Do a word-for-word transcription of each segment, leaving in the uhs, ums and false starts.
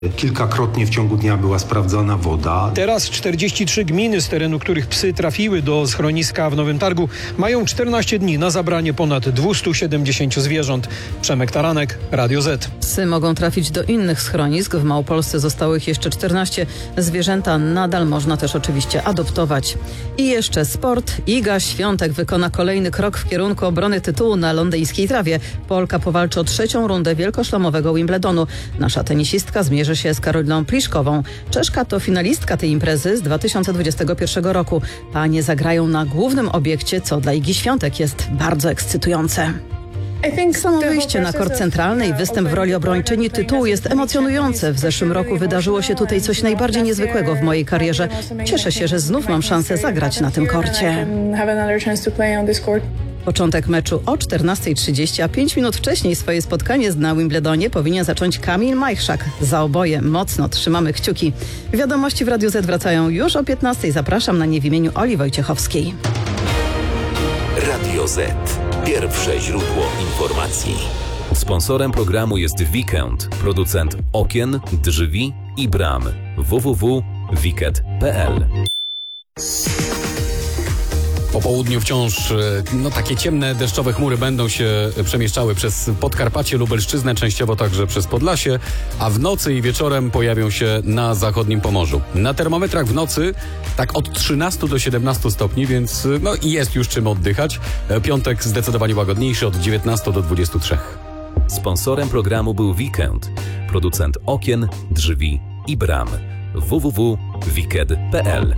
Kilkakrotnie w ciągu dnia była sprawdzana woda. Teraz czterdzieści trzy gminy, z terenu których psy trafiły do schroniska w Nowym Targu, mają czternaście dni na zabranie ponad dwieście siedemdziesiąt zwierząt. Przemek Taranek, Radio Z. Psy mogą trafić do innych schronisk. W Małopolsce zostało ich jeszcze czternaście. Zwierzęta nadal można też oczywiście adoptować. I jeszcze sport. Iga Świątek wykona kolejny krok w kierunku obrony tytułu na londyńskiej trawie. Polka powalczy o trzecią rundę wielkoszlemowego Wimbledonu. Nasza tenisistka zmierzy się z Karoliną Pliszkową. Czeszka to finalistka tej imprezy z dwa tysiące dwudziestego pierwszego roku. Panie zagrają na głównym obiekcie, co dla Igi Świątek jest bardzo ekscytujące. Samo wyjście na kort centralny i występ w roli obrończyni tytułu jest emocjonujące. W zeszłym roku wydarzyło się tutaj coś najbardziej niezwykłego w mojej karierze. Cieszę się, że znów mam szansę zagrać na tym korcie. Początek meczu o czternasta trzydzieści, a pięć minut wcześniej swoje spotkanie na Wimbledonie powinien zacząć Kamil Majchrzak. Za oboje mocno trzymamy kciuki. Wiadomości w Radiu Z wracają już o piętnastej. Zapraszam na nie w imieniu Oli Wojciechowskiej. Radio Z. Pierwsze źródło informacji. Sponsorem programu jest Weekend, producent okien, drzwi i bram. w w w kropka wiket kropka p l. Po południu wciąż no, takie ciemne, deszczowe chmury będą się przemieszczały przez Podkarpacie, Lubelszczyznę, częściowo także przez Podlasie, a w nocy i wieczorem pojawią się na zachodnim Pomorzu. Na termometrach w nocy tak od trzynastu do siedemnastu stopni, więc no i jest już czym oddychać. Piątek zdecydowanie łagodniejszy od dziewiętnastu do dwudziestu trzech. Sponsorem programu był Weekend, producent okien, drzwi i bram. w w w kropka wiket kropka p l.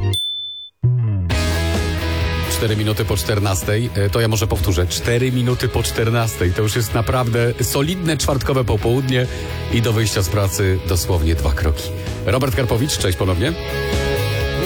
cztery minuty po czternastej, to ja może powtórzę, cztery minuty po czternastej, to już jest naprawdę solidne czwartkowe popołudnie i do wyjścia z pracy dosłownie dwa kroki. Robert Karpowicz, cześć ponownie.